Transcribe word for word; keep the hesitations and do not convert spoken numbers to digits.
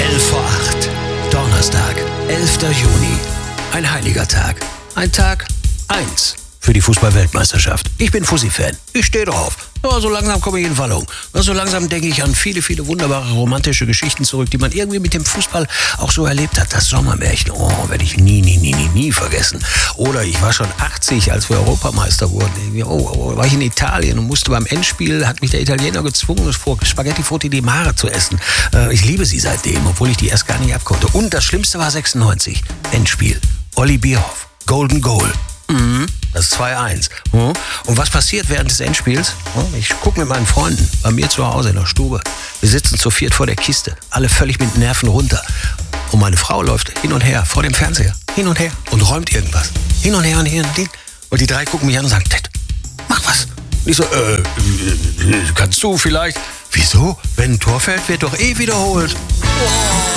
elf vor acht. Donnerstag, elfter Juni. Ein heiliger Tag. Ein Tag eins für die Fußball-Weltmeisterschaft. Ich bin Fussi-Fan. Ich stehe drauf. Ja, so langsam komme ich in Wallung. Ja, so langsam denke ich an viele, viele wunderbare romantische Geschichten zurück, die man irgendwie mit dem Fußball auch so erlebt hat. Das Sommermärchen, oh, werde ich nie, nie, nie, nie, nie vergessen. Oder ich war schon achtzig, als wir Europameister wurden. Oh, oh, war ich in Italien und musste beim Endspiel, hat mich der Italiener gezwungen, Spaghetti Frutti di Mare zu essen. Äh, ich liebe sie seitdem, obwohl ich die erst gar nicht abkonnte. Und das Schlimmste war sechsundneunzig. Endspiel. Olli Bierhoff. Golden Goal. Mhm. Das ist zwei eins. Und was passiert während des Endspiels? Ich gucke mit meinen Freunden bei mir zu Hause in der Stube. Wir sitzen zu viert vor der Kiste, alle völlig mit Nerven runter. Und meine Frau läuft hin und her vor dem Fernseher, hin und her und räumt irgendwas. Hin und her und hin und hin. Und die drei gucken mich an und sagen, Ted, mach was. Und ich so, äh, kannst du vielleicht? Wieso? Wenn ein Tor fällt, wird doch eh wiederholt. Oh.